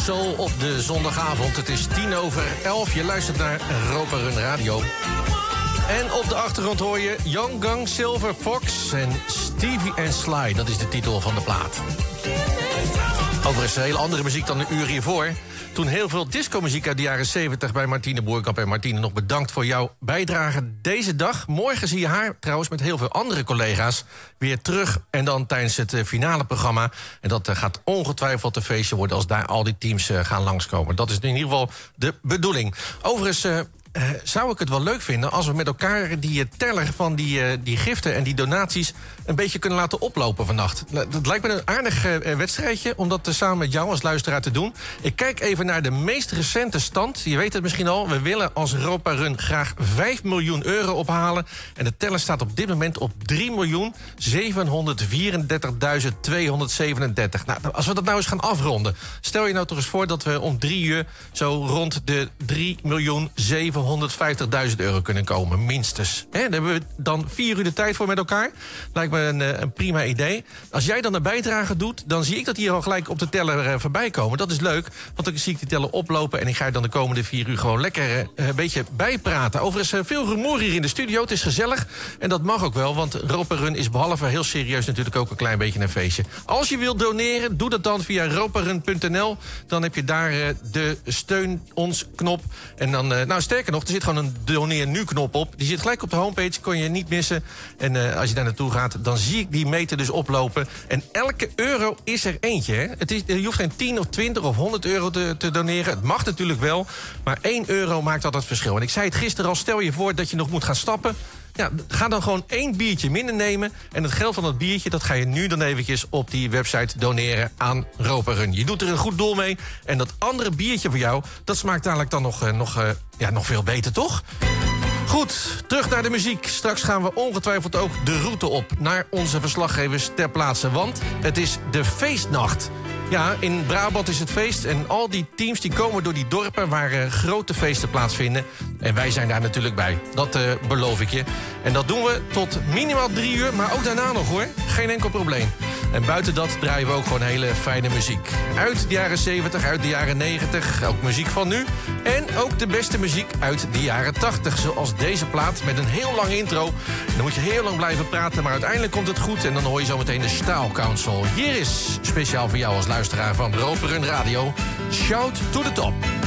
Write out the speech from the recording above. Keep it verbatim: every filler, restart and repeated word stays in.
Soul op de zondagavond. Het is tien over elf. Je luistert naar Europa Run Radio. En op de achtergrond hoor je Young Gung, Silver Fox en Stevie and Sly. Dat is de titel van de plaat. Overigens een hele andere muziek dan een uur hiervoor. Toen heel veel discomuziek uit de jaren zeventig bij Martine Boerkamp. En Martine, nog bedankt voor jouw bijdrage deze dag. Morgen zie je haar trouwens met heel veel andere collega's weer terug. En dan tijdens het finale programma. En dat gaat ongetwijfeld een feestje worden als daar al die teams gaan langskomen. Dat is in ieder geval de bedoeling. Overigens Uh, Uh, zou ik het wel leuk vinden als we met elkaar die uh, teller van die, uh, die giften en die donaties een beetje kunnen laten oplopen vannacht. Dat lijkt me een aardig uh, wedstrijdje om dat uh, samen met jou als luisteraar te doen. Ik kijk even naar de meest recente stand. Je weet het misschien al, we willen als Europa Run graag vijf miljoen euro ophalen. En de teller staat op dit moment op drie miljoen zevenhonderdvierendertigduizend tweehonderdzevenendertig. Nou, als we dat nou eens gaan afronden. Stel je nou toch eens voor dat we om drie uur zo rond de drie miljoen zevenhonderdvijftigduizend euro kunnen komen, minstens. He, daar hebben we dan vier uur de tijd voor met elkaar. Lijkt me een, een prima idee. Als jij dan een bijdrage doet, dan zie ik dat hier al gelijk op de teller uh, voorbij komen. Dat is leuk, want dan zie ik die teller oplopen en ik ga je dan de komende vier uur gewoon lekker uh, een beetje bijpraten. Overigens uh, veel rumoer hier in de studio, het is gezellig. En dat mag ook wel, want Europa Run is behalve heel serieus natuurlijk ook een klein beetje een feestje. Als je wilt doneren, doe dat dan via europarun punt n l. Dan heb je daar uh, de steun ons knop. En dan, uh, nou sterker nog, er zit gewoon een doneer nu knop op. Die zit gelijk op de homepage, kon je niet missen. En uh, als je daar naartoe gaat, dan zie ik die meter dus oplopen. En elke euro is er eentje. Hè? Het is, je hoeft geen tien of twintig of honderd euro te, te doneren. Het mag natuurlijk wel, maar één euro maakt altijd verschil. En ik zei het gisteren al, stel je voor dat je nog moet gaan stappen. Ja, ga dan gewoon één biertje minder nemen. En het geld van dat biertje, dat ga je nu dan eventjes op die website doneren aan Europa Run. Je doet er een goed doel mee. En dat andere biertje voor jou, dat smaakt dadelijk dan nog, uh, nog, uh, ja, nog veel beter, toch? Goed, terug naar de muziek. Straks gaan we ongetwijfeld ook de route op naar onze verslaggevers ter plaatse. Want het is de feestnacht. Ja, in Brabant is het feest en al die teams die komen door die dorpen waar uh, grote feesten plaatsvinden. En wij zijn daar natuurlijk bij, dat uh, beloof ik je. En dat doen we tot minimaal drie uur, maar ook daarna nog hoor. Geen enkel probleem. En buiten dat draaien we ook gewoon hele fijne muziek. Uit de jaren zeventig, uit de jaren negentig, ook muziek van nu. En ook de beste muziek uit de jaren tachtig, zoals deze plaat met een heel lang intro. En dan moet je heel lang blijven praten, maar uiteindelijk komt het goed. En dan hoor je zo meteen de Style Council. Hier is speciaal voor jou als luisteraar van Europa Run Radio, Shout to the Top.